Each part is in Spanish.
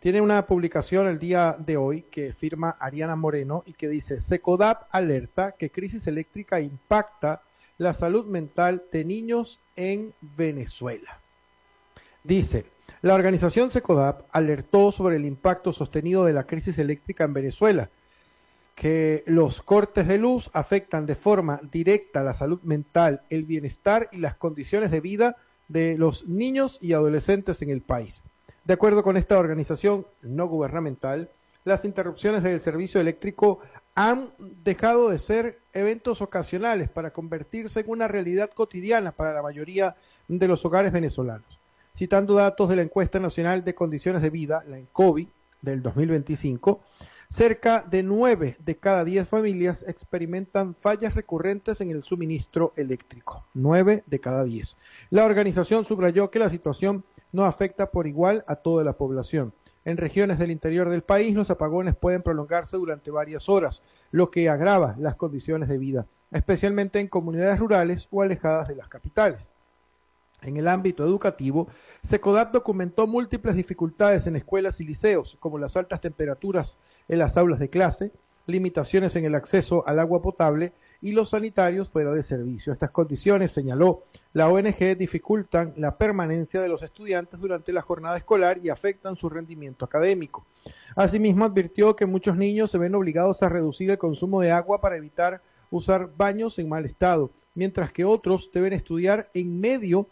tiene una publicación el día de hoy que firma Ariana Moreno y que dice: Secodap alerta que crisis eléctrica impacta la salud mental de niños en Venezuela. Dice: la organización Secodap alertó sobre el impacto sostenido de la crisis eléctrica en Venezuela, que los cortes de luz afectan de forma directa la salud mental, el bienestar y las condiciones de vida de los niños y adolescentes en el país. De acuerdo con esta organización no gubernamental, las interrupciones del servicio eléctrico han dejado de ser eventos ocasionales para convertirse en una realidad cotidiana para la mayoría de los hogares venezolanos. Citando datos de la Encuesta Nacional de Condiciones de Vida, la ENCOVI, del 2025, cerca de 9 de cada 10 familias experimentan fallas recurrentes en el suministro eléctrico. 9 de cada 10. La organización subrayó que la situación no afecta por igual a toda la población. En regiones del interior del país, los apagones pueden prolongarse durante varias horas, lo que agrava las condiciones de vida, especialmente en comunidades rurales o alejadas de las capitales. En el ámbito educativo, Secodap documentó múltiples dificultades en escuelas y liceos, como las altas temperaturas en las aulas de clase, limitaciones en el acceso al agua potable y los sanitarios fuera de servicio. Estas condiciones, señaló la ONG, dificultan la permanencia de los estudiantes durante la jornada escolar y afectan su rendimiento académico. Asimismo, advirtió que muchos niños se ven obligados a reducir el consumo de agua para evitar usar baños en mal estado, mientras que otros deben estudiar en medio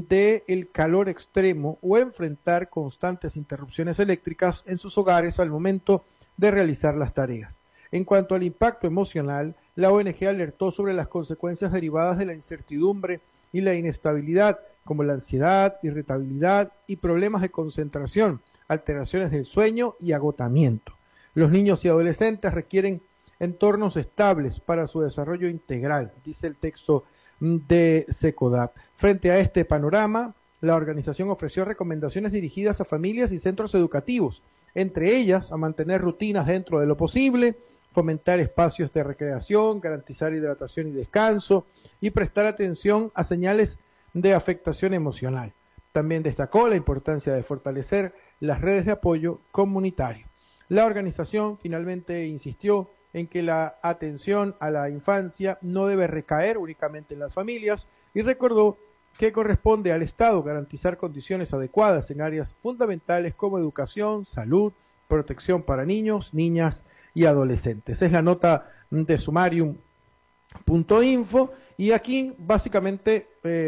del calor extremo o enfrentar constantes interrupciones eléctricas en sus hogares al momento de realizar las tareas. En cuanto al impacto emocional, la ONG alertó sobre las consecuencias derivadas de la incertidumbre y la inestabilidad, como la ansiedad, irritabilidad y problemas de concentración, alteraciones del sueño y agotamiento. Los niños y adolescentes requieren entornos estables para su desarrollo integral, dice el texto de Secodap. Frente a este panorama, la organización ofreció recomendaciones dirigidas a familias y centros educativos, entre ellas a mantener rutinas dentro de lo posible, fomentar espacios de recreación, garantizar hidratación y descanso y prestar atención a señales de afectación emocional. También destacó la importancia de fortalecer las redes de apoyo comunitario. La organización finalmente insistió en que la atención a la infancia no debe recaer únicamente en las familias y recordó que corresponde al Estado garantizar condiciones adecuadas en áreas fundamentales como educación, salud, protección para niños, niñas y adolescentes. Es la nota de sumarium.info y aquí básicamente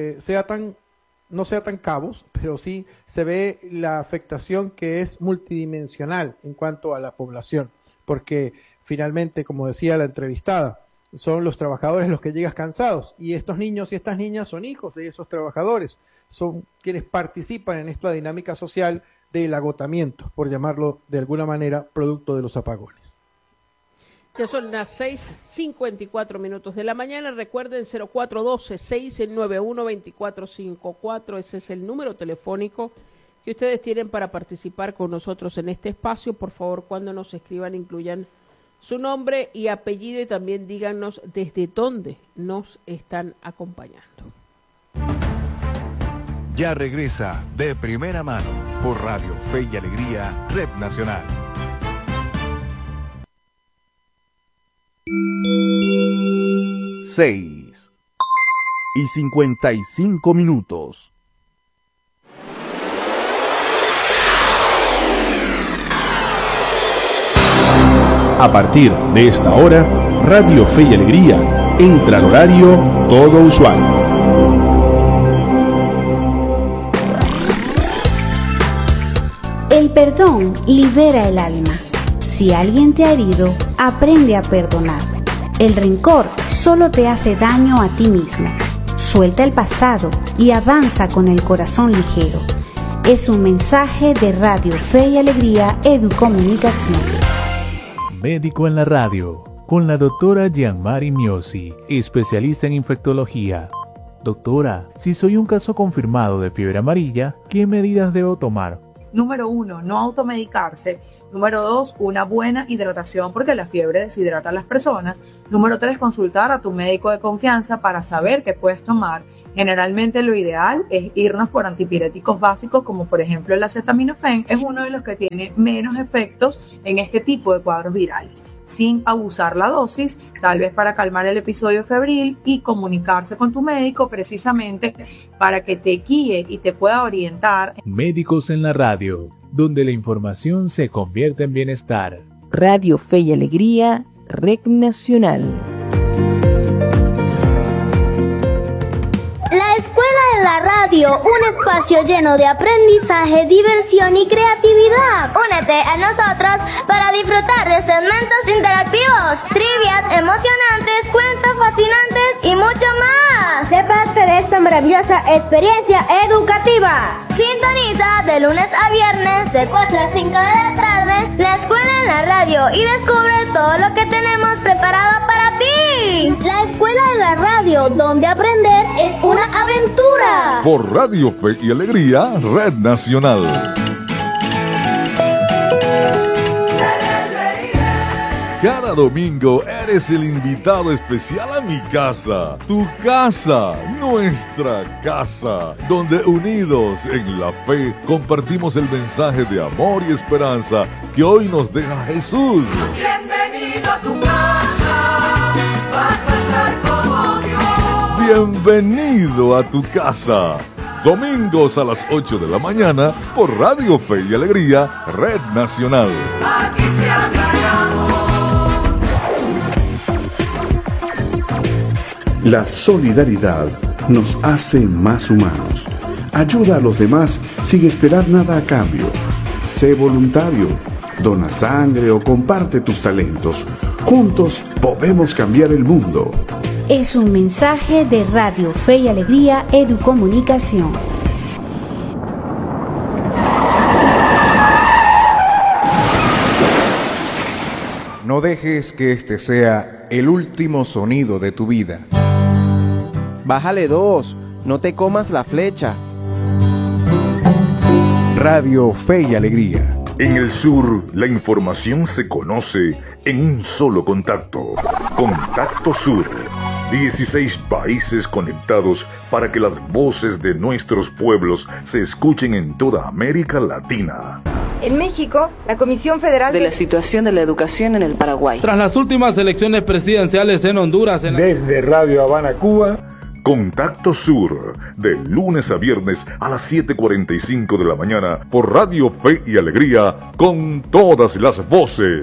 no sea tan cabos, pero sí se ve la afectación que es multidimensional en cuanto a la población, porque finalmente, como decía la entrevistada, son los trabajadores los que llegan cansados y estos niños y estas niñas son hijos de esos trabajadores, son quienes participan en esta dinámica social del agotamiento, por llamarlo de alguna manera, producto de los apagones. Ya son las 6:54 de la mañana. Recuerden 0412-691-2454. Ese es el número telefónico que ustedes tienen para participar con nosotros en este espacio. Por favor, cuando nos escriban, incluyan su nombre y apellido y también díganos desde dónde nos están acompañando. Ya regresa De Primera Mano por Radio Fe y Alegría, Red Nacional. 6:55. A partir de esta hora, Radio Fe y Alegría entra al horario todo usual. El perdón libera el alma. Si alguien te ha herido, aprende a perdonar. El rencor solo te hace daño a ti mismo. Suelta el pasado y avanza con el corazón ligero. Es un mensaje de Radio Fe y Alegría Educomunicación. Médico en la radio, con la doctora Gianmari Miosi, especialista en infectología. Doctora, si soy un caso confirmado de fiebre amarilla, ¿qué medidas debo tomar? Número 1, no automedicarse. Número 2, una buena hidratación porque la fiebre deshidrata a las personas. Número 3, consultar a tu médico de confianza para saber qué puedes tomar. Generalmente lo ideal es irnos por antipiréticos básicos, como por ejemplo el acetaminofén, es uno de los que tiene menos efectos en este tipo de cuadros virales, sin abusar la dosis, tal vez para calmar el episodio febril y comunicarse con tu médico precisamente para que te guíe y te pueda orientar. Médicos en la radio, donde la información se convierte en bienestar. Radio Fe y Alegría, Red Nacional. La Escuela de la Radio, un espacio lleno de aprendizaje, diversión y creatividad. Únete a nosotros para disfrutar de segmentos interactivos, trivias emocionantes, cuentos fascinantes y mucho más. Sé parte de esta maravillosa experiencia educativa. Sintoniza de lunes a viernes de 4 a 5 de la tarde La Escuela en la Radio y descubre todo lo que tenemos preparado para ti. La Escuela de la Radio, donde aprender es una aventura. Por Radio Fe y Alegría, Red Nacional. Cada domingo eres el invitado especial a mi casa, tu casa, nuestra casa, donde unidos en la fe compartimos el mensaje de amor y esperanza que hoy nos deja Jesús. Bienvenido a tu casa, vas a estar como Dios. Bienvenido a tu casa. Domingos a las 8 de la mañana por Radio Fe y Alegría, Red Nacional. Aquí se habla de amor. La solidaridad nos hace más humanos. Ayuda a los demás sin esperar nada a cambio. Sé voluntario, dona sangre o comparte tus talentos. Juntos podemos cambiar el mundo. Es un mensaje de Radio Fe y Alegría Educomunicación. No dejes que este sea el último sonido de tu vida. Bájale 2, no te comas la flecha. Radio Fe y Alegría. En el sur, la información se conoce en un solo contacto. Contacto Sur. 16 países conectados para que las voces de nuestros pueblos se escuchen en toda América Latina. En México, la Comisión Federal de la situación de la educación en el Paraguay. Tras las últimas elecciones presidenciales en Honduras. Desde Radio Habana, Cuba. Contacto Sur, de lunes a viernes a las 7:45 de la mañana por Radio Fe y Alegría, con todas las voces.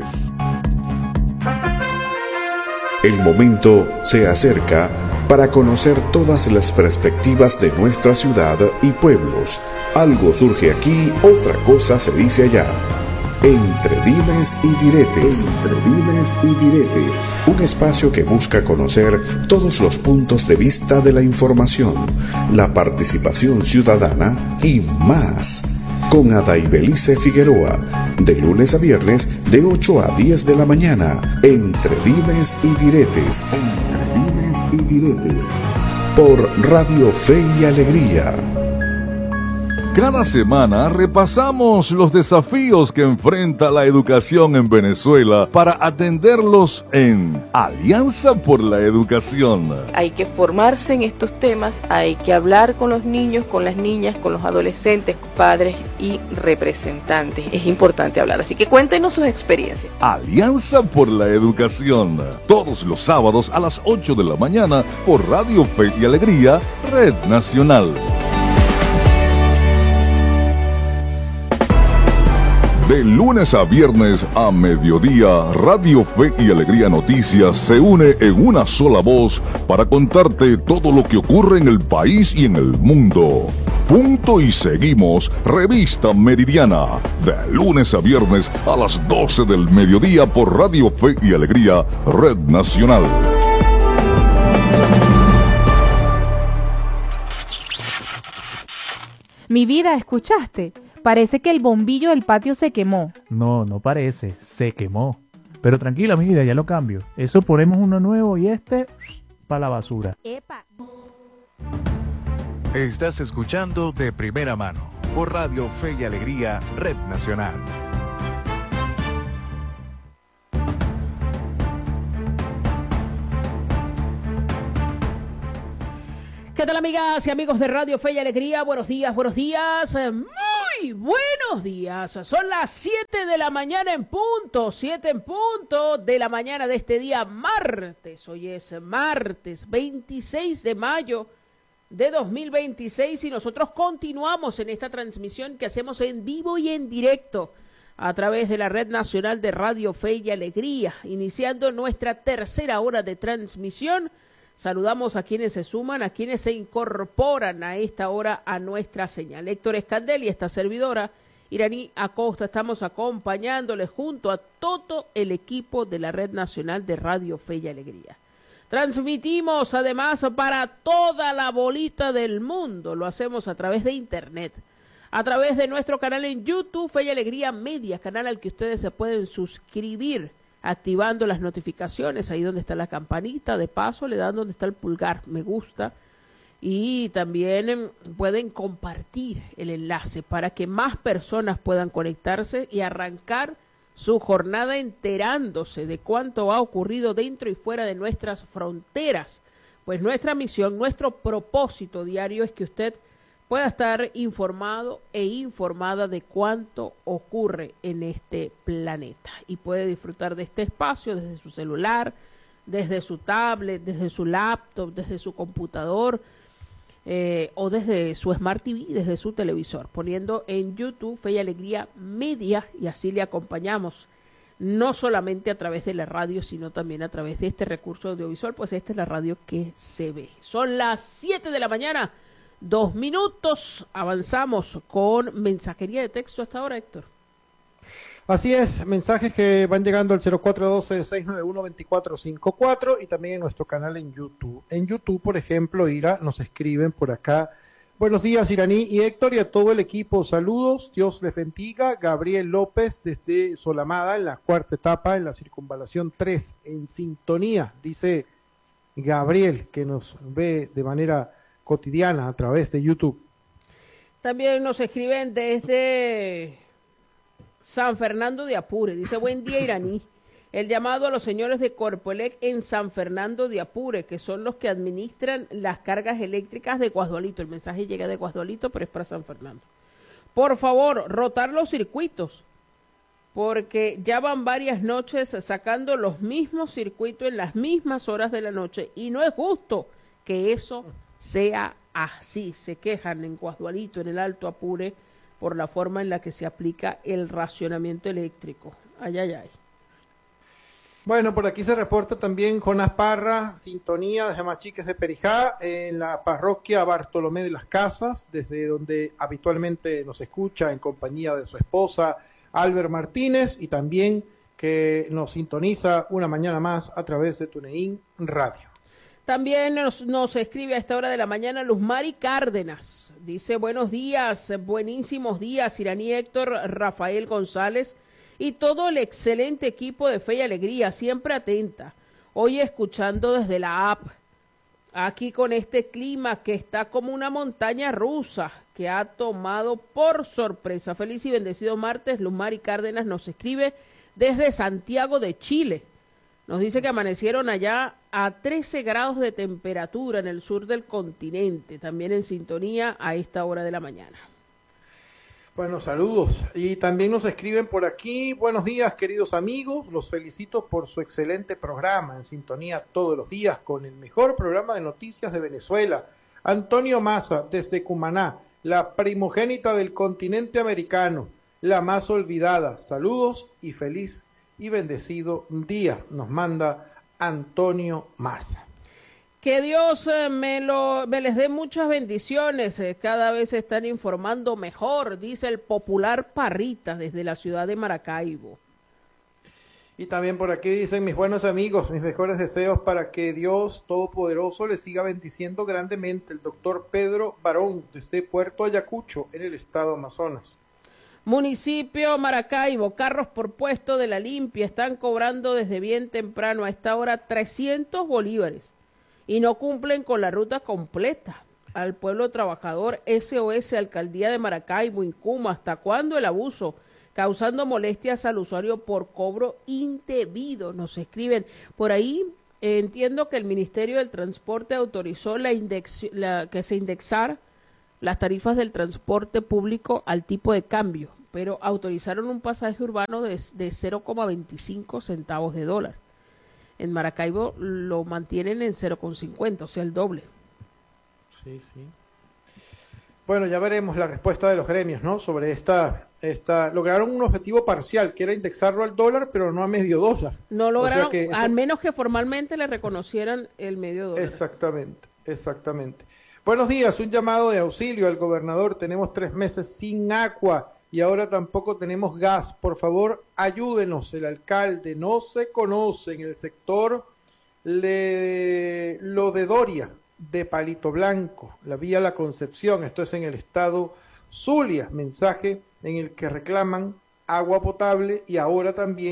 El momento se acerca para conocer todas las perspectivas de nuestra ciudad y pueblos. Algo surge aquí, otra cosa se dice allá. Entre dimes y diretes. Entre dimes y diretes. Un espacio que busca conocer todos los puntos de vista de la información, la participación ciudadana y más. Con Adaibelice Figueroa, de lunes a viernes de 8 a 10 de la mañana. Entre dimes y diretes. Entre dimes y diretes. Por Radio Fe y Alegría. Cada semana repasamos los desafíos que enfrenta la educación en Venezuela para atenderlos en Alianza por la Educación. Hay que formarse en estos temas, hay que hablar con los niños, con las niñas, con los adolescentes, padres y representantes. Es importante hablar, así que cuéntenos sus experiencias. Alianza por la Educación, todos los sábados a las 8 de la mañana por Radio Fe y Alegría, Red Nacional. De lunes a viernes a mediodía, Radio Fe y Alegría Noticias se une en una sola voz para contarte todo lo que ocurre en el país y en el mundo. Punto y seguimos, Revista Meridiana, de lunes a viernes a las 12 del mediodía por Radio Fe y Alegría, Red Nacional. Mi vida, ¿escuchaste? Parece que el bombillo del patio se quemó. No, no parece, se quemó. Pero tranquila, mi vida, ya lo cambio. Eso ponemos uno nuevo y para la basura. Epa. Estás escuchando De Primera Mano por Radio Fe y Alegría, Red Nacional. ¿Qué tal, amigas y amigos de Radio Fe y Alegría? Buenos días, muy buenos días. Son las 7 de la mañana en punto, 7 en punto de la mañana de este día martes. Hoy es martes 26 de mayo de 2026 y nosotros continuamos en esta transmisión que hacemos en vivo y en directo a través de la Red Nacional de Radio Fe y Alegría, iniciando nuestra tercera hora de transmisión. Saludamos a quienes se suman, a quienes se incorporan a esta hora a nuestra señal. Héctor Escandel y esta servidora, Iraní Acosta, estamos acompañándoles junto a todo el equipo de la Red Nacional de Radio Fe y Alegría. Transmitimos además para toda la bolita del mundo, lo hacemos a través de internet, a través de nuestro canal en YouTube, Fe y Alegría Media, canal al que ustedes se pueden suscribir, activando las notificaciones, ahí donde está la campanita, de paso le dan donde está el pulgar, me gusta, y también pueden compartir el enlace para que más personas puedan conectarse y arrancar su jornada enterándose de cuánto ha ocurrido dentro y fuera de nuestras fronteras. Pues nuestra misión, nuestro propósito diario es que usted pueda estar informado e informada de cuánto ocurre en este planeta y puede disfrutar de este espacio desde su celular, desde su tablet, desde su laptop, desde su computador o desde su Smart TV, desde su televisor, poniendo en YouTube Fe y Alegría Media y así le acompañamos, no solamente a través de la radio, sino también a través de este recurso audiovisual, pues esta es la radio que se ve. Son las 7 de la mañana. 2 minutos, avanzamos con mensajería de texto hasta ahora, Héctor. Así es, mensajes que van llegando al 0412-691-2454 y también en nuestro canal en YouTube. En YouTube, por ejemplo, Ira, nos escriben por acá. Buenos días, Iraní y Héctor y a todo el equipo. Saludos, Dios les bendiga. Gabriel López desde Solamada en la cuarta etapa en la circunvalación 3 en sintonía, dice Gabriel, que nos ve de manera cotidiana a través de YouTube. También nos escriben desde San Fernando de Apure. Dice, buen día, Iraní. El llamado a los señores de Corpoelec en San Fernando de Apure, que son los que administran las cargas eléctricas de Guasdualito. El mensaje llega de Guasdualito, pero es para San Fernando. Por favor, rotar los circuitos, porque ya van varias noches sacando los mismos circuitos en las mismas horas de la noche y no es justo que eso sea así. Se quejan en Guasdualito, en el Alto Apure, por la forma en la que se aplica el racionamiento eléctrico. Ay, ay, ay. Bueno, por aquí se reporta también Jonás Parra, sintonía desde Machiques de Perijá, en la parroquia Bartolomé de las Casas, desde donde habitualmente nos escucha en compañía de su esposa Albert Martínez, y también que nos sintoniza una mañana más a través de TuneIn Radio. También nos escribe a esta hora de la mañana Luzmari Cárdenas. Dice, buenos días, buenísimos días, Iraní, Héctor, Rafael González y todo el excelente equipo de Fe y Alegría, siempre atenta. Hoy escuchando desde la app, aquí con este clima que está como una montaña rusa que ha tomado por sorpresa. Feliz y bendecido martes. Luzmari Cárdenas nos escribe desde Santiago de Chile. Nos dice que amanecieron allá a 13 grados de temperatura en el sur del continente, también en sintonía a esta hora de la mañana. Bueno, saludos. Y también nos escriben por aquí, buenos días queridos amigos, los felicito por su excelente programa, en sintonía todos los días con el mejor programa de noticias de Venezuela. Antonio Maza, desde Cumaná, la primogénita del continente americano, la más olvidada. Saludos y feliz y bendecido día, nos manda Antonio Maza. Que Dios me les dé muchas bendiciones, cada vez se están informando mejor, dice el popular Parrita desde la ciudad de Maracaibo. Y también por aquí dicen mis buenos amigos, mis mejores deseos para que Dios Todopoderoso les siga bendiciendo grandemente, el doctor Pedro Barón desde Puerto Ayacucho en el estado Amazonas. Municipio Maracaibo, carros por puesto de la limpia están cobrando desde bien temprano a esta hora 300 bolívares y no cumplen con la ruta completa. Al pueblo trabajador, SOS, Alcaldía de Maracaibo, Incuma, ¿hasta cuándo el abuso? Causando molestias al usuario por cobro indebido, nos escriben. Por ahí entiendo que el Ministerio del Transporte autorizó que se indexara las tarifas del transporte público al tipo de cambio, pero autorizaron un pasaje urbano de 0,25 centavos de dólar. En Maracaibo lo mantienen en 0,50, o sea, el doble. Sí, sí. Bueno, ya veremos la respuesta de los gremios, ¿no? Sobre esta lograron un objetivo parcial, que era indexarlo al dólar, pero no a medio dólar. No lograron, O sea que al menos que formalmente le reconocieran el medio dólar. Exactamente, exactamente. Buenos días, un llamado de auxilio al gobernador. Tenemos 3 meses sin agua y ahora tampoco tenemos gas. Por favor, ayúdenos. El alcalde no se conoce en el sector lo de Doria, de Palito Blanco, la vía La Concepción. Esto es en el estado Zulia. Mensaje en el que reclaman agua potable y ahora también